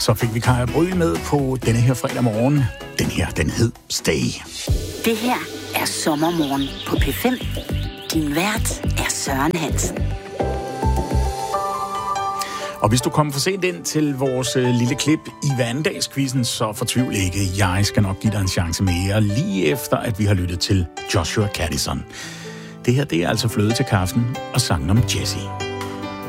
Så fik vi Kaja Brüel med på denne her fredag morgen. Den her, den hed Stay. Det her er Sommermorgen på P5. Din vært er Søren Hansen. Og hvis du kommer for sent ind til vores lille klip i hverdagsquizzen, så fortvivl ikke. Jeg skal nok give dig en chance mere, lige efter at vi har lyttet til Joshua Caddison. Det her, det er altså Fløde til kaffen og sangen om Jessie.